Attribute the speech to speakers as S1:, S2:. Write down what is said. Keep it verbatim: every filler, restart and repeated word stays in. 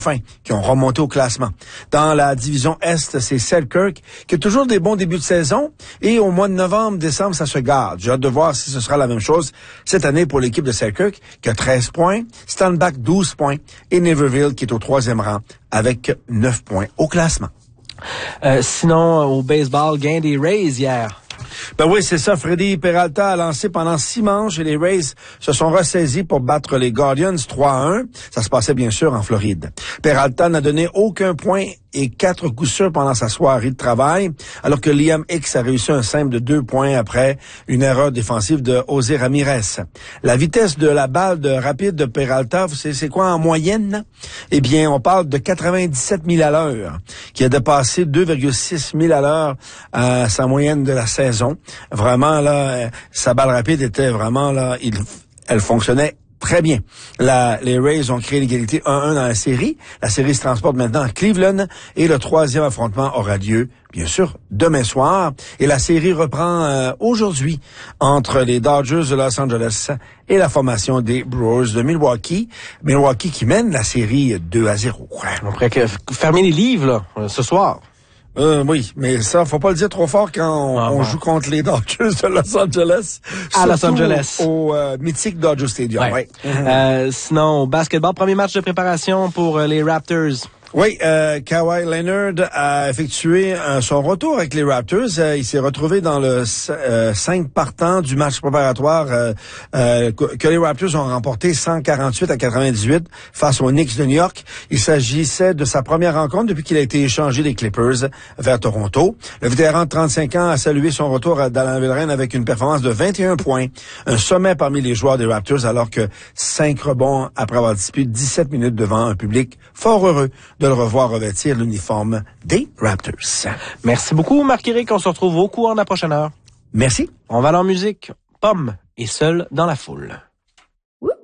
S1: Fin, qui ont remonté au classement. Dans la division Est, c'est Selkirk qui a toujours des bons débuts de saison et au mois de novembre, décembre, ça se garde. J'ai hâte de voir si ce sera la même chose cette année pour l'équipe de Selkirk qui a treize points, Stanback douze points et Naperville qui est au troisième rang avec neuf points au classement.
S2: Euh, sinon, au baseball, gain des Rays hier.
S1: Ben oui, c'est ça. Freddy Peralta a lancé pendant six manches et les Rays se sont ressaisis pour battre les Guardians trois à un. Ça se passait bien sûr en Floride. Peralta n'a donné aucun point et quatre coups sûrs pendant sa soirée de travail, alors que Liam Hicks a réussi un simple de deux points après une erreur défensive de José Ramirez. La vitesse de la balle de rapide de Peralta, vous savez c'est quoi en moyenne? Eh bien, on parle de quatre-vingt-dix-sept milles à l'heure, qui a dépassé deux virgule six milles à l'heure à sa moyenne de la saison. Vraiment, là, sa balle rapide était vraiment, là, il, elle fonctionnait très bien. La, les Rays ont créé l'égalité un un dans la série. La série se transporte maintenant à Cleveland et le troisième affrontement aura lieu, bien sûr, demain soir. Et la série reprend euh, aujourd'hui entre les Dodgers de Los Angeles et la formation des Brewers de Milwaukee. Milwaukee qui mène la série deux à zéro.
S2: On pourrait que fermer les livres là, ce soir.
S1: Euh, oui, mais ça, faut pas le dire trop fort quand on,
S2: ah,
S1: on
S2: bon.
S1: joue contre les Dodgers de Los Angeles.
S2: À Los Angeles.
S1: Au, au euh, mythique Dodger Stadium.
S2: Ouais.
S1: Ouais.
S2: Mm-hmm. Euh, sinon, au basketball, premier match de préparation pour euh, les Raptors.
S1: Oui, euh, Kawhi Leonard a effectué euh, son retour avec les Raptors. Euh, il s'est retrouvé dans le euh, cinq partants du match préparatoire euh, euh, que les Raptors ont remporté cent quarante-huit à quatre-vingt-dix-huit face aux Knicks de New York. Il s'agissait de sa première rencontre depuis qu'il a été échangé des Clippers vers Toronto. Le vétéran de trente-cinq ans a salué son retour à Dallansville avec une performance de vingt et un points, un sommet parmi les joueurs des Raptors alors que cinq rebonds après avoir disputé dix-sept minutes devant un public fort heureux de le revoir revêtir l'uniforme des Raptors.
S2: Merci beaucoup, Marc-Éric. On se retrouve au courant de la prochaine heure.
S1: Merci.
S2: On va aller en musique. Pomme et Seul dans la foule.